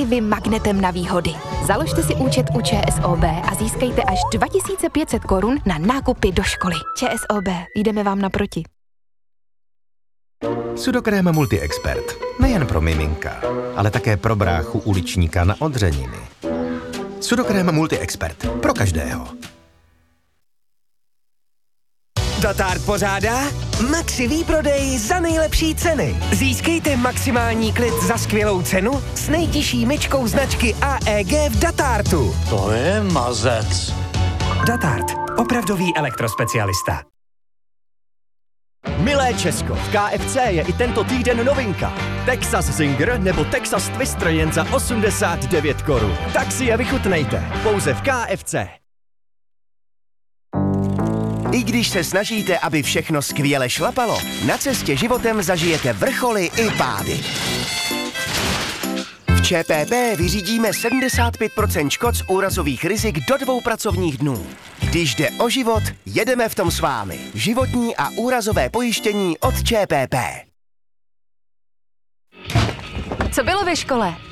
i vy magnetem na výhody. Založte si účet u ČSOB a získejte až 2500 korun na nákupy do školy. ČSOB, jdeme vám naproti. Sudokrém Multi-Expert. Nejen pro miminka, ale také pro bráchu uličníka na odřeniny. Sudokrém Multi-Expert. Pro každého. Datard pořádá Maxi výprodej za nejlepší ceny. Získejte maximální klid za skvělou cenu s nejtěžší myčkou značky AEG v Datartu. To je mazec. Datard. Opravdový elektrospecialista. Milé Česko, v KFC je i tento týden novinka. Texas Zinger nebo Texas Twister jen za 89 korun. Tak si je vychutnejte. Pouze v KFC. I když se snažíte, aby všechno skvěle šlapalo, na cestě životem zažijete vrcholy i pády. V ČPP vyřídíme 75% škod z úrazových rizik do 2 pracovních dnů. Když jde o život, jedeme v tom s vámi. Životní a úrazové pojištění od ČPP. Co bylo ve škole?